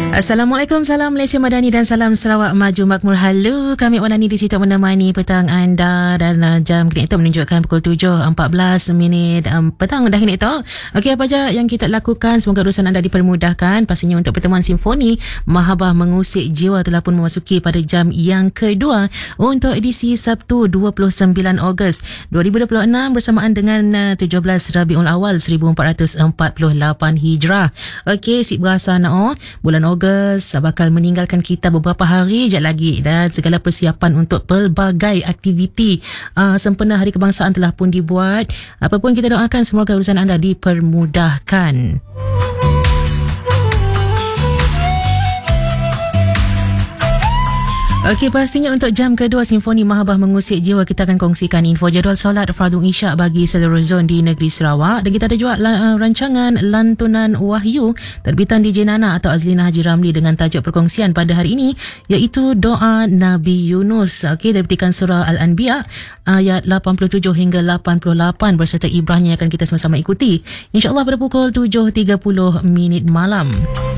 Assalamualaikum, salam Malaysia Madani dan salam Sarawak Maju Makmur. Halo, kami Wan Ani di situ menemani petang anda dan jam kini itu menunjukkan pukul 7.14 petang dah kini itu. Okey, apa saja yang kita lakukan, semoga urusan anda dipermudahkan. Pastinya untuk pertemuan simfoni Mahabah Mengusik Jiwa telah pun memasuki pada jam yang kedua untuk edisi Sabtu 29 Ogos 2026 bersamaan dengan 17 Rabiul Awal 1448 Hijrah. Okey, sip berasa bulan Ogos bakal meninggalkan kita beberapa hari je lagi dan segala persiapan untuk pelbagai aktiviti sempena Hari Kebangsaan telah pun dibuat. Apapun kita doakan, semoga urusan anda dipermudahkan. Okey, pastinya untuk jam kedua Simfoni Mahabah Mengusik Jiwa kita akan kongsikan info jadual solat Fardhu Isyak bagi seluruh zon di negeri Sarawak, dan kita ada juga rancangan Lantunan Wahyu terbitan DJ Nana atau Azlina Haji Ramli dengan tajuk perkongsian pada hari ini iaitu Doa Nabi Yunus. Okey, dari petikan surah Al-Anbiya ayat 87 hingga 88 berserta ibrahnya akan kita sama-sama ikuti insya-Allah pada pukul 7.30 malam.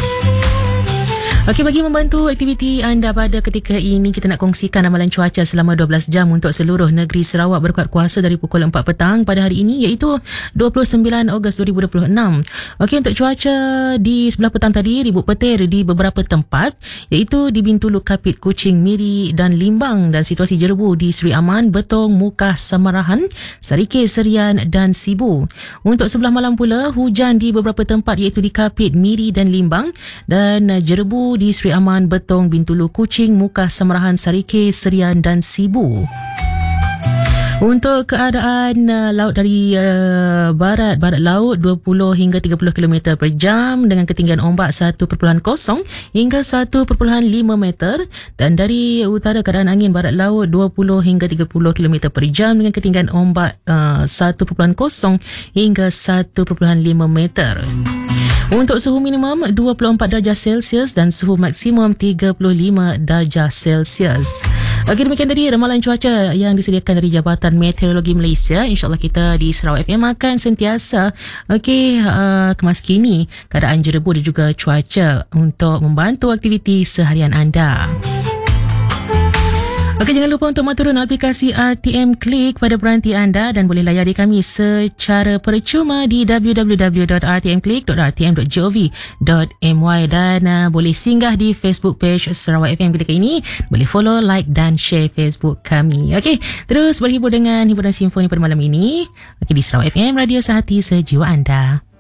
Okey, bagi membantu aktiviti anda pada ketika ini, kita nak kongsikan ramalan cuaca selama 12 jam untuk seluruh negeri Sarawak berkuat kuasa dari pukul 4 petang pada hari ini iaitu 29 Ogos 2026. Okey, untuk cuaca di sebelah petang tadi, ribut petir di beberapa tempat iaitu di Bintulu, Kapit, Kuching, Miri dan Limbang, dan situasi jerebu di Seri Aman, Betong, Mukah, Samarahan, Sarike, Serian dan Sibu. Untuk sebelah malam pula, hujan di beberapa tempat iaitu di Kapit, Miri dan Limbang, dan jerebu di Seri Aman, Betong, Bintulu, Kuching, Mukah, Samarahan, Sarike, Serian dan Sibu. Untuk keadaan laut dari barat laut 20 hingga 30 km per jam dengan ketinggian ombak 1.0 hingga 1.5 meter, dan dari utara keadaan angin barat laut 20 hingga 30 km per jam dengan ketinggian ombak 1.0 hingga 1.5 meter. Untuk suhu minimum 24 darjah Celsius dan suhu maksimum 35 darjah Celsius. Okey, demikian tadi ramalan cuaca yang disediakan dari Jabatan Meteorologi Malaysia. InsyaAllah kita di Sarawak FM akan sentiasa kemaskini keadaan jerebu dan juga cuaca untuk membantu aktiviti seharian anda. Okey, jangan lupa untuk turun aplikasi RTM Click pada peranti anda dan boleh layari kami secara percuma di www.rtmclick.rtm.gov.my dan boleh singgah di Facebook page Sarawak FM ketika ini. Boleh follow, like dan share Facebook kami. Okey, terus berhibur dengan hiburan simfoni pada malam ini. Okey, di Sarawak FM, radio sehati sejiwa anda.